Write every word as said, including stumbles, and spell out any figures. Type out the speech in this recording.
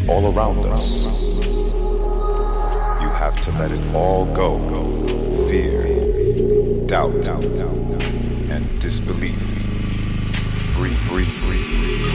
all around us. You have to let it all go. Fear, doubt, and disbelief. Free, free, free.